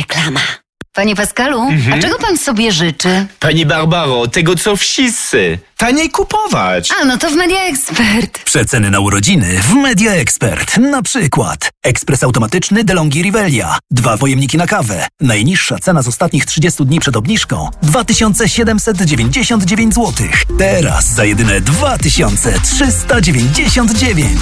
reklama. Panie Pascalu, a czego pan sobie życzy? Pani Barbaro, tego co wszyscy. Taniej kupować. A, no to w Media Expert. Przeceny na urodziny w Media Expert. Na przykład ekspres automatyczny DeLonghi Rivelia. 2 pojemniki na kawę. Najniższa cena z ostatnich 30 dni przed obniżką 2799 zł. Teraz za jedyne 2399.